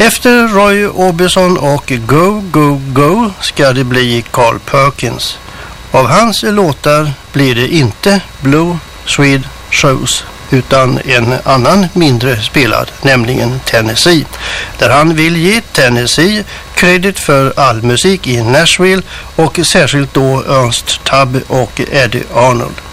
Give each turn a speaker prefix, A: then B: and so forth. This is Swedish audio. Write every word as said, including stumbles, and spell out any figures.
A: Efter Roy Orbison och Go Go Go ska det bli Carl Perkins. Av hans låtar blir det inte Blue Swede Shoes utan en annan mindre spelad, nämligen Tennessee, där han vill ge Tennessee credit för all musik i Nashville och särskilt då Ernst Tubb och Eddie Arnold.